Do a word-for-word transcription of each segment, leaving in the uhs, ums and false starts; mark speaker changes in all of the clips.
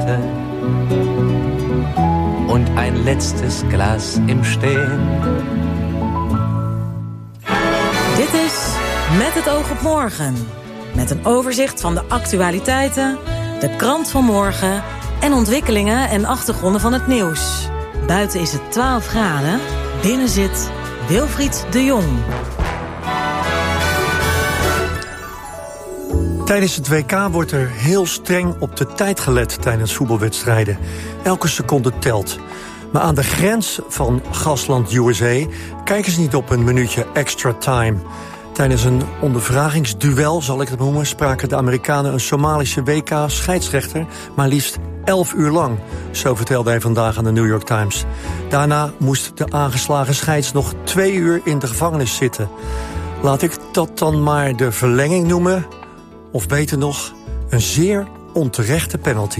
Speaker 1: Seite und ein letztes Glas im Stehen.
Speaker 2: Dit is Met het oog op morgen. Met een overzicht van de actualiteiten, de krant van morgen en ontwikkelingen en achtergronden van het nieuws. Buiten is het twaalf graden, binnen zit Wilfried de Jong.
Speaker 3: Tijdens het W K wordt er heel streng op de tijd gelet tijdens voetbalwedstrijden. Elke seconde telt. Maar aan de grens van gastland U S A kijken ze niet op een minuutje extra time. Tijdens een ondervragingsduel, zal ik het noemen, spraken de Amerikanen een Somalische W K-scheidsrechter maar liefst elf uur lang. Zo vertelde hij vandaag aan de New York Times. Daarna moest de aangeslagen scheids nog twee uur in de gevangenis zitten. Laat ik dat dan maar de verlenging noemen, of beter nog, een zeer onterechte penalty.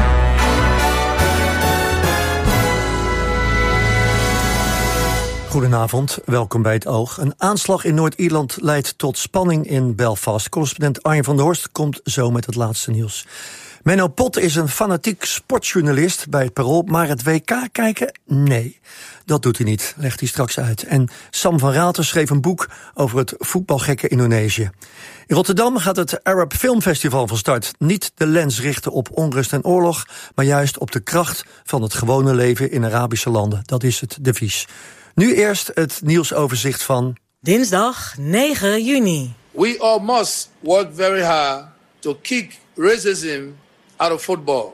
Speaker 3: Goedenavond, welkom bij Het Oog. Een aanslag in Noord-Ierland leidt tot spanning in Belfast. Correspondent Arjen van der Horst komt zo met het laatste nieuws. Menno Pot is een fanatiek sportjournalist bij het Parool, maar het W K kijken? Nee, dat doet hij niet, legt hij straks uit. En Sam van Raalte schreef een boek over het voetbalgekke Indonesië. In Rotterdam gaat het Arab Film Festival van start. Niet de lens richten op onrust en oorlog, maar juist op de kracht van het gewone leven in Arabische landen. Dat is het devies. Nu eerst het nieuwsoverzicht van
Speaker 2: dinsdag negen juni.
Speaker 4: We all must work very hard to kick racism out of football.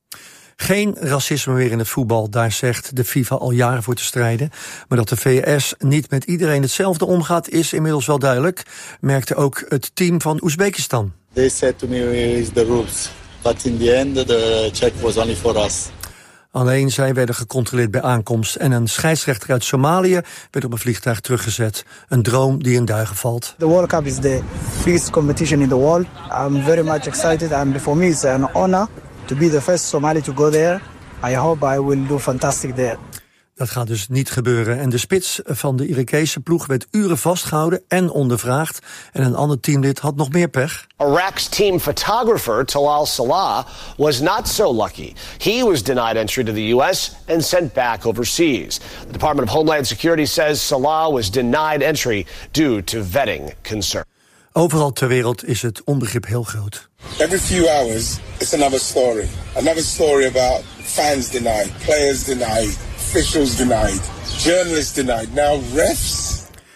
Speaker 3: Geen racisme meer in het voetbal, daar zegt de FIFA al jaren voor te strijden. Maar dat de V S niet met iedereen hetzelfde omgaat is inmiddels wel duidelijk, merkte ook het team van Oezbekistan.
Speaker 5: They said to me is the rules, but in the end the check was only for us.
Speaker 3: Alleen zij werden gecontroleerd bij aankomst en een scheidsrechter uit Somalië werd op een vliegtuig teruggezet. Een droom die in duigen valt.
Speaker 6: The World Cup is the biggest competition in the world. I'm very much excited and for me it's an honor to be the first Somali to go there. I hope I will do fantastic there.
Speaker 3: Dat gaat dus niet gebeuren. En de spits van de Irakese ploeg werd uren vastgehouden en ondervraagd. En een ander teamlid had nog meer pech.
Speaker 7: Iraq's team photographer Talal Salah was not so lucky. He was denied entry to the U S and sent back overseas. The Department of Homeland Security says Salah was denied entry due to vetting concerns.
Speaker 3: Overal ter wereld is het onbegrip heel groot.
Speaker 8: Every few hours, it's another story. Another story about fans denied, players denied, officials denied, journalists denied, now refs.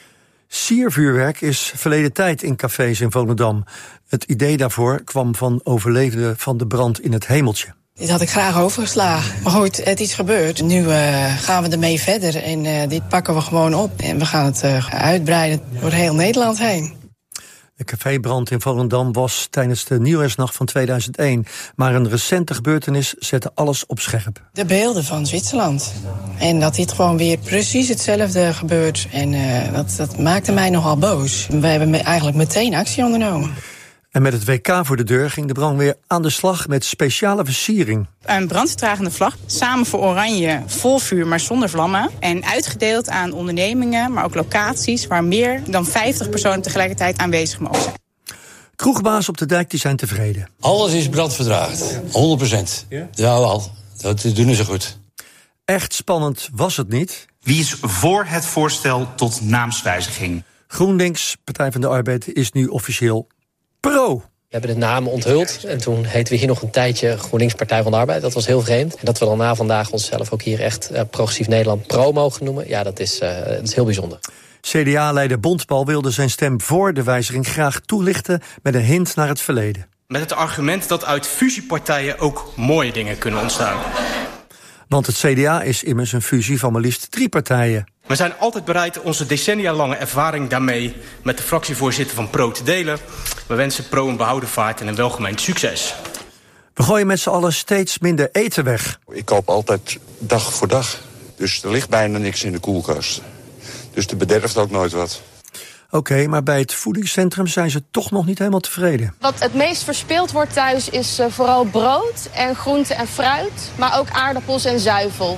Speaker 3: Siervuurwerk is verleden tijd in cafés in Volendam. Het idee daarvoor kwam van overlevenden van de brand in het Hemeltje.
Speaker 9: Dit had ik graag overgeslagen. Maar goed, het is gebeurd. Nu uh, gaan we ermee verder en uh, dit pakken we gewoon op. En we gaan het uh, uitbreiden door heel Nederland heen.
Speaker 3: De cafébrand in Volendam was tijdens de Nieuwjaarsnacht van tweeduizend één. Maar een recente gebeurtenis zette alles op scherp.
Speaker 9: De beelden van Zwitserland. En dat dit gewoon weer precies hetzelfde gebeurt. En uh, dat, dat maakte mij nogal boos. We hebben me eigenlijk meteen actie ondernomen.
Speaker 3: En met het W K voor de deur ging de brandweer aan de slag met speciale versiering.
Speaker 10: Een branddragende vlag, samen voor oranje, vol vuur, maar zonder vlammen. En uitgedeeld aan ondernemingen, maar ook locaties waar meer dan vijftig personen tegelijkertijd aanwezig mogen zijn.
Speaker 3: Kroegbaas op de dijk die zijn tevreden.
Speaker 11: Alles is brandverdraagd, honderd procent. Ja? Jawel, dat doen ze goed.
Speaker 3: Echt spannend was het niet.
Speaker 12: Wie is voor het voorstel tot naamswijziging?
Speaker 3: GroenLinks, Partij van de Arbeid, is nu officieel pro.
Speaker 13: We hebben de naam onthuld en toen heten we hier nog een tijdje GroenLinks Partij van de Arbeid. Dat was heel vreemd. En dat we dan na vandaag onszelf ook hier echt uh, Progressief Nederland Pro mogen noemen, ja, dat is, uh, dat is heel bijzonder.
Speaker 3: C D A-leider Bontbal wilde zijn stem voor de wijziging graag toelichten met een hint naar het verleden.
Speaker 14: Met het argument dat uit fusiepartijen ook mooie dingen kunnen ontstaan.
Speaker 3: Want het C D A is immers een fusie van maar liefst drie partijen.
Speaker 14: We zijn altijd bereid onze decennia-lange ervaring daarmee met de fractievoorzitter van Pro te delen. We wensen Pro een behouden vaart en een welgemeend succes.
Speaker 3: We gooien met z'n allen steeds minder eten weg.
Speaker 15: Ik koop altijd dag voor dag. Dus er ligt bijna niks in de koelkast. Dus er bederft ook nooit wat.
Speaker 3: Oké, okay, maar bij het voedingscentrum zijn ze toch nog niet helemaal tevreden.
Speaker 16: Wat het meest verspild wordt thuis is uh, vooral brood en groente en fruit, maar ook aardappels en zuivel.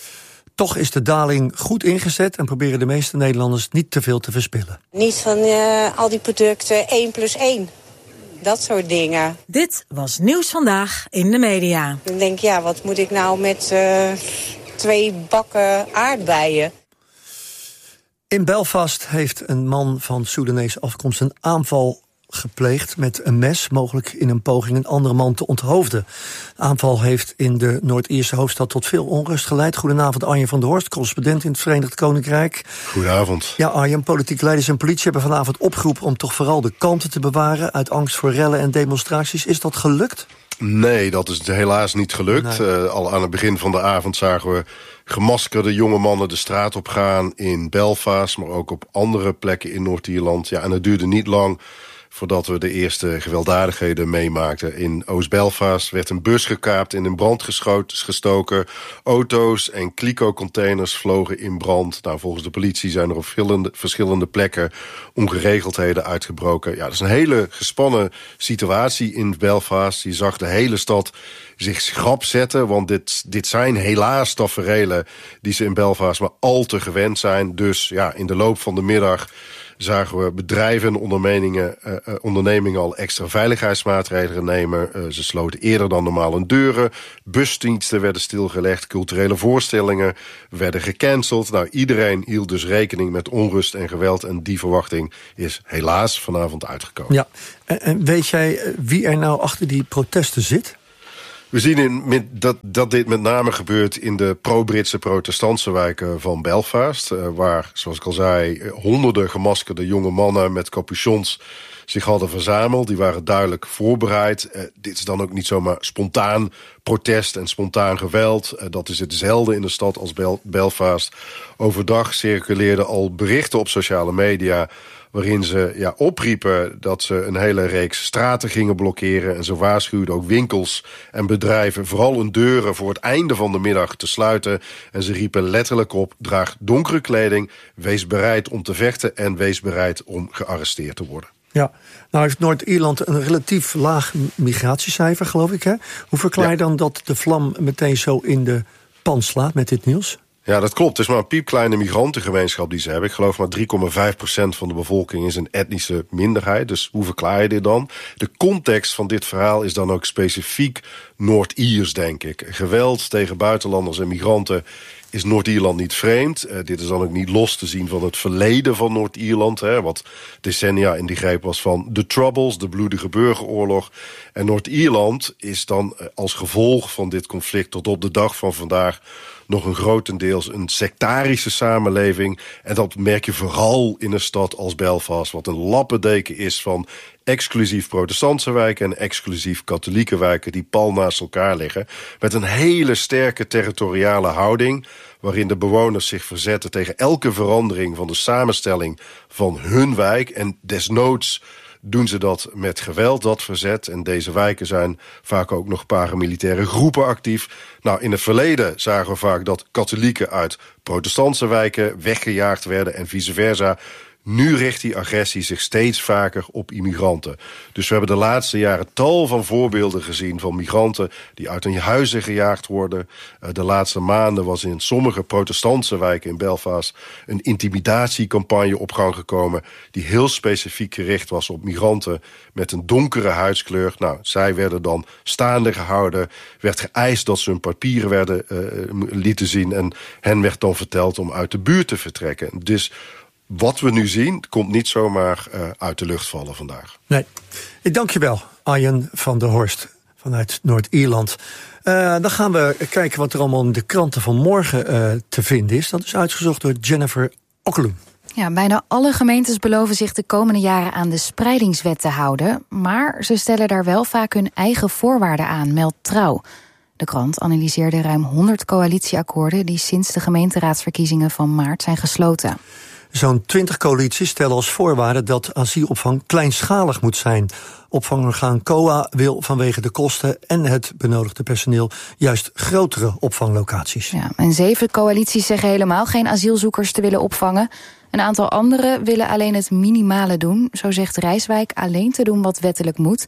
Speaker 3: Toch is de daling goed ingezet en proberen de meeste Nederlanders niet te veel te verspillen.
Speaker 17: Niet van uh, al die producten één plus één. Dat soort dingen.
Speaker 2: Dit was Nieuws Vandaag in de media.
Speaker 17: Dan denk ik, ja, wat moet ik nou met uh, twee bakken aardbeien?
Speaker 3: In Belfast heeft een man van Soedanese afkomst een aanval gepleegd met een mes, mogelijk in een poging een andere man te onthoofden. De aanval heeft in de Noord-Ierse hoofdstad tot veel onrust geleid. Goedenavond, Arjen van der Horst, correspondent in het Verenigd Koninkrijk.
Speaker 18: Goedenavond.
Speaker 3: Ja, Arjen, politieke leiders en politie hebben vanavond opgeroepen om toch vooral de kalmte te bewaren uit angst voor rellen en demonstraties. Is dat gelukt?
Speaker 18: Nee, dat is helaas niet gelukt. Nee. Uh, al aan het begin van de avond zagen we gemaskerde jonge mannen de straat op gaan in Belfast, maar ook op andere plekken in Noord-Ierland. Ja, en het duurde niet lang voordat we de eerste gewelddadigheden meemaakten. In Oost-Belfast werd een bus gekaapt, in een brand gestoken. Auto's en kliko-containers vlogen in brand. Nou, volgens de politie zijn er op verschillende, verschillende plekken ongeregeldheden uitgebroken. Ja, dat is een hele gespannen situatie in Belfast. Je zag de hele stad zich schrap zetten, want dit, dit zijn helaas taferelen die ze in Belfast maar al te gewend zijn. Dus ja, in de loop van de middag zagen we bedrijven en ondernemingen, uh, ondernemingen al extra veiligheidsmaatregelen nemen. Uh, ze sloten eerder dan normaal hun deuren. Busdiensten werden stilgelegd. Culturele voorstellingen werden gecanceld. Nou, iedereen hield dus rekening met onrust en geweld. En die verwachting is helaas vanavond uitgekomen.
Speaker 3: Ja, en, en weet jij wie er nou achter die protesten zit?
Speaker 18: We zien in, dat, dat dit met name gebeurt in de pro-Britse protestantse wijken van Belfast. Uh, waar, zoals ik al zei, honderden gemaskerde jonge mannen met capuchons zich hadden verzameld. Die waren duidelijk voorbereid. Uh, dit is dan ook niet zomaar spontaan protest en spontaan geweld. Uh, dat is het zelden in een stad als Bel- Belfast. Overdag circuleerden al berichten op sociale media waarin ze ja, opriepen dat ze een hele reeks straten gingen blokkeren. En ze waarschuwden ook winkels en bedrijven vooral hun deuren voor het einde van de middag te sluiten. En ze riepen letterlijk op: draag donkere kleding, wees bereid om te vechten en wees bereid om gearresteerd te worden.
Speaker 3: Ja, nou heeft Noord-Ierland een relatief laag migratiecijfer, geloof ik, hè? Hoe verklaar je ja. dan dat de vlam meteen zo in de pan slaat met dit nieuws?
Speaker 18: Ja, dat klopt. Het is maar een piepkleine migrantengemeenschap die ze hebben. Ik geloof maar drie komma vijf procent van de bevolking is een etnische minderheid. Dus hoe verklaar je dit dan? De context van dit verhaal is dan ook specifiek Noord-Iers, denk ik. Geweld tegen buitenlanders en migranten is Noord-Ierland niet vreemd. Uh, dit is dan ook niet los te zien van het verleden van Noord-Ierland, hè, wat decennia in die greep was van de Troubles, de bloedige burgeroorlog. En Noord-Ierland is dan uh, als gevolg van dit conflict tot op de dag van vandaag nog een grotendeels een sectarische samenleving. En dat merk je vooral in een stad als Belfast, wat een lappendeken is van exclusief protestantse wijken en exclusief katholieke wijken die pal naast elkaar liggen, met een hele sterke territoriale houding, waarin de bewoners zich verzetten tegen elke verandering van de samenstelling van hun wijk. En desnoods doen ze dat met geweld, dat verzet. En deze wijken zijn vaak ook nog paramilitaire groepen actief. Nou, in het verleden zagen we vaak dat katholieken uit protestantse wijken weggejaagd werden en vice versa. Nu richt die agressie zich steeds vaker op immigranten. Dus we hebben de laatste jaren tal van voorbeelden gezien van migranten die uit hun huizen gejaagd worden. De laatste maanden was in sommige protestantse wijken in Belfast een intimidatiecampagne op gang gekomen die heel specifiek gericht was op migranten met een donkere huidskleur. Nou, zij werden dan staande gehouden, werd geëist dat ze hun papieren werden, uh, lieten zien en hen werd dan verteld om uit de buurt te vertrekken. Dus wat we nu zien, komt niet zomaar uh, uit de lucht vallen vandaag.
Speaker 3: Nee. Ik dank je wel, Arjen van der Horst vanuit Noord-Ierland. Uh, dan gaan we kijken wat er allemaal in de kranten van morgen uh, te vinden is. Dat is uitgezocht door Jennifer Okkeloen.
Speaker 19: Ja, bijna alle gemeentes beloven zich de komende jaren aan de spreidingswet te houden. Maar ze stellen daar wel vaak hun eigen voorwaarden aan, meldt Trouw. De krant analyseerde ruim honderd coalitieakkoorden die sinds de gemeenteraadsverkiezingen van maart zijn gesloten.
Speaker 3: Zo'n twintig coalities stellen als voorwaarde dat asielopvang kleinschalig moet zijn. Opvangorgaan C O A wil vanwege de kosten en het benodigde personeel juist grotere opvanglocaties.
Speaker 19: Ja, en zeven coalities zeggen helemaal geen asielzoekers te willen opvangen. Een aantal anderen willen alleen het minimale doen. Zo zegt Rijswijk alleen te doen wat wettelijk moet.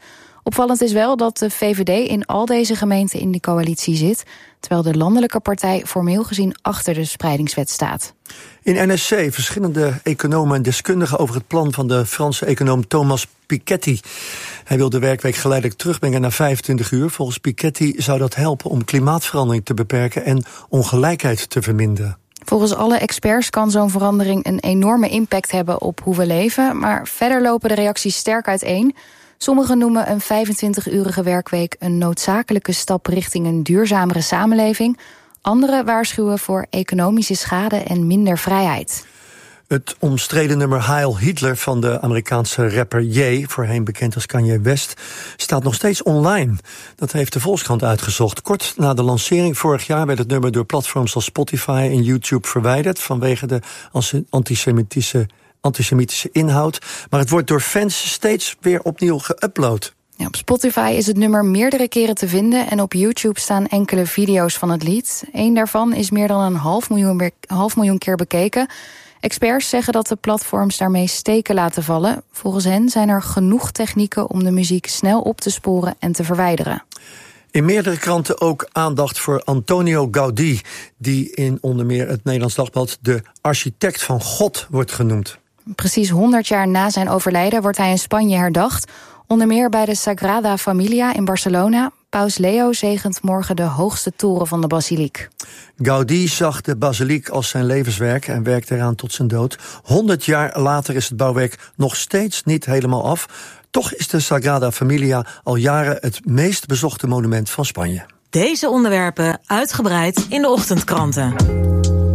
Speaker 19: Opvallend is wel dat de V V D in al deze gemeenten in die coalitie zit, terwijl de landelijke partij formeel gezien achter de spreidingswet staat.
Speaker 3: In N S C verschillende economen en deskundigen over het plan van de Franse econoom Thomas Piketty. Hij wil de werkweek geleidelijk terugbrengen naar vijfentwintig uur. Volgens Piketty zou dat helpen om klimaatverandering te beperken en ongelijkheid te verminderen.
Speaker 19: Volgens alle experts kan zo'n verandering een enorme impact hebben op hoe we leven, maar verder lopen de reacties sterk uiteen. Sommigen noemen een vijfentwintig-urige werkweek een noodzakelijke stap richting een duurzamere samenleving. Anderen waarschuwen voor economische schade en minder vrijheid.
Speaker 3: Het omstreden nummer Heil Hitler van de Amerikaanse rapper Ye, voorheen bekend als Kanye West, staat nog steeds online. Dat heeft de Volkskrant uitgezocht. Kort na de lancering vorig jaar werd het nummer door platforms als Spotify en YouTube verwijderd vanwege de antisemitische, antisemitische inhoud. Maar het wordt door fans steeds weer opnieuw geüpload.
Speaker 19: Ja, op Spotify is het nummer meerdere keren te vinden en op YouTube staan enkele video's van het lied. Eén daarvan is meer dan een half miljoen, half miljoen keer bekeken. Experts zeggen dat de platforms daarmee steken laten vallen. Volgens hen zijn er genoeg technieken om de muziek snel op te sporen en te verwijderen.
Speaker 3: In meerdere kranten ook aandacht voor Antonio Gaudí, die in onder meer het Nederlands Dagblad de architect van God wordt genoemd.
Speaker 19: Precies honderd jaar na zijn overlijden wordt hij in Spanje herdacht. Onder meer bij de Sagrada Familia in Barcelona. Paus Leo zegent morgen de hoogste toren van de basiliek.
Speaker 3: Gaudí zag de basiliek als zijn levenswerk en werkte eraan tot zijn dood. Honderd jaar later is het bouwwerk nog steeds niet helemaal af. Toch is de Sagrada Familia al jaren het meest bezochte monument van Spanje.
Speaker 2: Deze onderwerpen uitgebreid in de ochtendkranten.